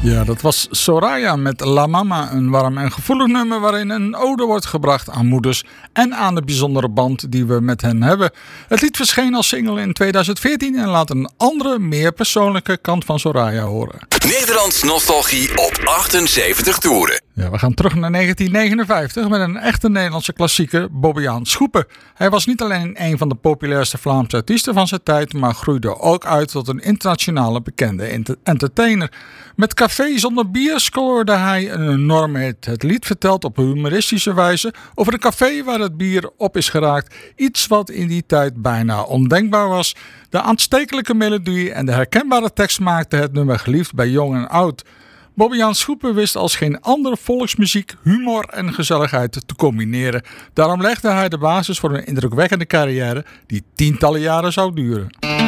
Ja, dat was Soraya met La Mama, een warm en gevoelig nummer waarin een ode wordt gebracht aan moeders en aan de bijzondere band die we met hen hebben. Het lied verscheen als single in 2014 en laat een andere, meer persoonlijke kant van Soraya horen. Nederlands nostalgie op 78 toeren. Ja, we gaan terug naar 1959 met een echte Nederlandse klassieker, Bobbejaan Schoepen. Hij was niet alleen een van de populairste Vlaamse artiesten van zijn tijd, maar groeide ook uit tot een internationale bekende entertainer. Met Café zonder bier scoorde hij een enorme hit. Het lied vertelt op humoristische wijze over een café waar het bier op is geraakt. Iets wat in die tijd bijna ondenkbaar was. De aanstekelijke melodie en de herkenbare tekst maakten het nummer geliefd bij jong en oud. Bobbejaan Schoepen wist als geen andere volksmuziek humor en gezelligheid te combineren. Daarom legde hij de basis voor een indrukwekkende carrière die tientallen jaren zou duren.